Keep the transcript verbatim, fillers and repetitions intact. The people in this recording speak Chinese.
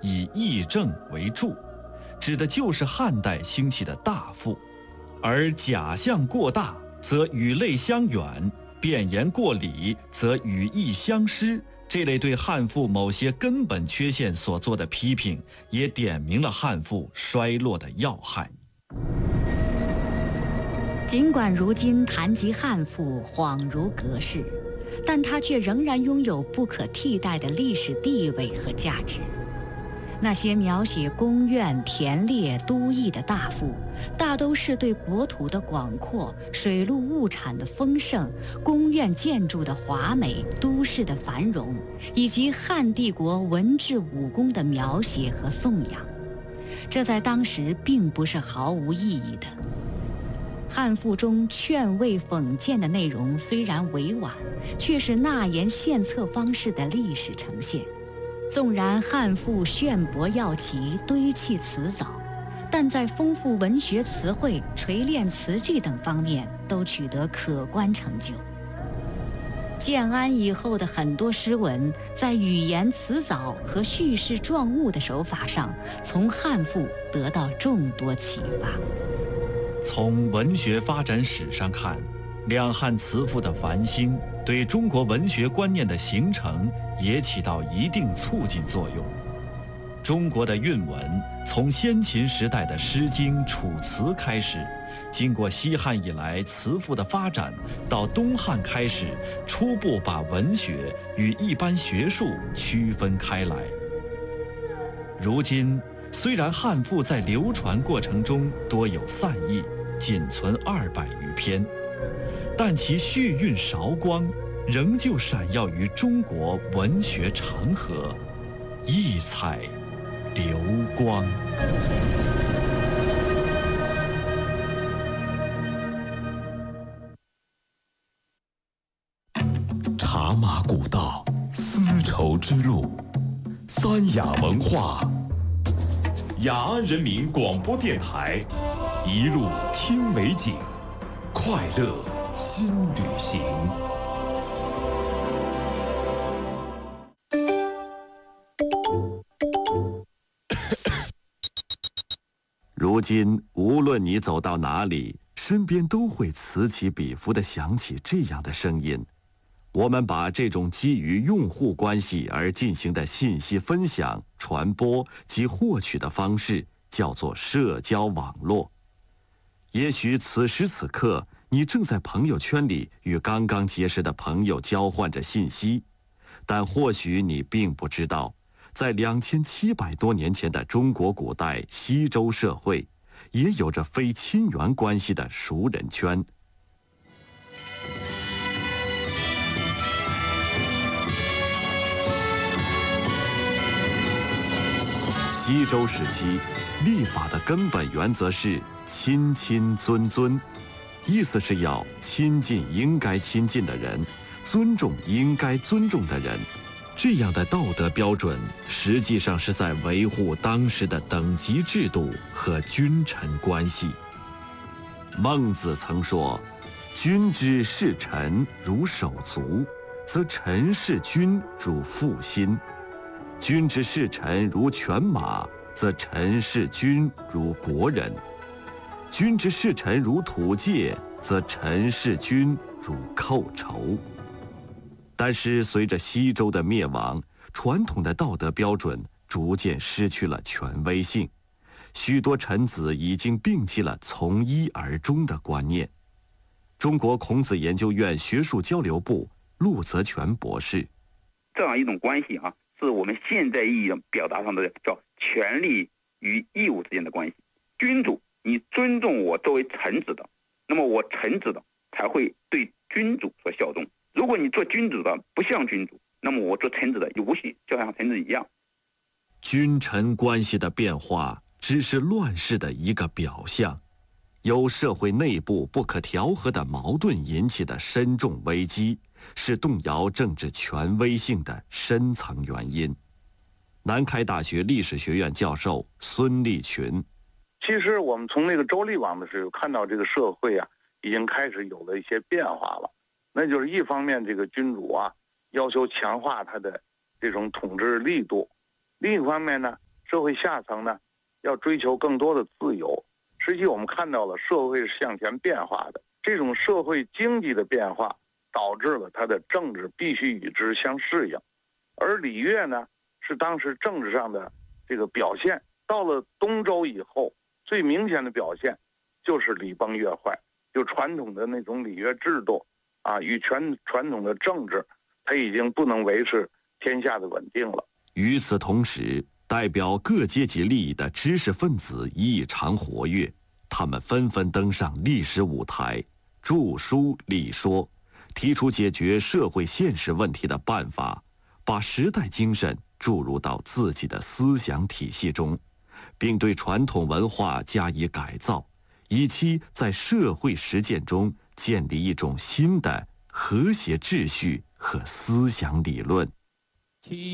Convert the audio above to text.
以议政为注，指的就是汉代兴起的大赋；而假象过大，则语类相远；变言过理，则语义相失。这类对汉赋某些根本缺陷所做的批评，也点明了汉赋衰落的要害。 尽管如今谈及汉赋恍如隔世，但它却仍然拥有不可替代的历史地位和价值。那些描写宫苑、田猎、都邑的大赋，大都是对国土的广阔、水陆物产的丰盛、宫苑建筑的华美、都市的繁荣，以及汉帝国文治武功的描写和颂扬。这在当时并不是毫无意义的。汉赋中劝慰讽谏的内容虽然委婉，却是纳言献策方式的历史呈现。纵然汉赋炫博耀奇，堆砌辞藻，但在丰富文学词汇、锤炼词句等方面都取得可观成就。建安以后的很多诗文，在语言辞藻和叙事状物的手法上，从汉赋得到众多启发。 从文学发展史上看，两汉词赋的繁兴对中国文学观念的形成也起到一定促进作用。中国的韵文从先秦时代的《诗经》《楚辞》开始，经过西汉以来词赋的发展，到东汉开始初步把文学与一般学术区分开来。如今，虽然汉赋在流传过程中多有散佚，仅存二百余篇，但其序韵韶光仍旧闪耀于中国文学长河，异彩流光。 茶马古道，丝绸之路，三雅文化。雅安人民广播电台，一路听美景，快乐新旅行。 如今，无论你走到哪里，身边都会此起彼伏地响起这样的声音。我们把这种基于用户关系而进行的信息分享、传播及获取的方式叫做社交网络。也许此时此刻，你正在朋友圈里与刚刚结识的朋友交换着信息，但或许你并不知道，在两千七百多年前的中国古代西周社会，也有着非亲缘关系的熟人圈。西周时期，立法的根本原则是亲亲尊尊，意思是要亲近应该亲近的人，尊重应该尊重的人。这样的道德标准，实际上是在维护当时的等级制度和君臣关系。孟子曾说：“君之视臣如手足，则臣视君如父心；君之视臣如犬马，则臣视君如国人；君之视臣如土芥，则臣视君如寇仇。”但是随着西周的灭亡，传统的道德标准逐渐失去了权威性，许多臣子已经摒弃了从一而终的观念。中国孔子研究院学术交流部陆泽全博士： 这样一种关系啊，是我们现在意义上表达上的叫权利与义务之间的关系。君主，你尊重我作为臣子的，那么我臣子的才会对君主所效忠。如果你做君主的不像君主，那么我做臣子的也无需就像臣子一样。 君臣关系的变化只是乱世的一个表象，由社会内部不可调和的矛盾引起的深重危机，是动摇政治权威性的深层原因。南开大学历史学院教授孙立群： 其实我们从那个周厉王的时候看到这个社会啊，已经开始有了一些变化了。那就是一方面，这个君主啊要求强化他的这种统治力度；另一方面呢， 社会下层呢，要追求更多的自由。实际我们看到了社会是向前变化的，这种社会经济的变化导致了它的政治必须与之相适应，而礼乐呢是当时政治上的这个表现。到了东周以后，最明显的表现就是礼崩乐坏，就传统的那种礼乐制度啊，与全传统的政治，它已经不能维持天下的稳定了。 与此同时，代表各阶级利益的知识分子异常活跃，他们纷纷登上历史舞台，著书立说，提出解决社会现实问题的办法，把时代精神注入到自己的思想体系中，并对传统文化加以改造，以期在社会实践中建立一种新的和谐秩序和思想理论。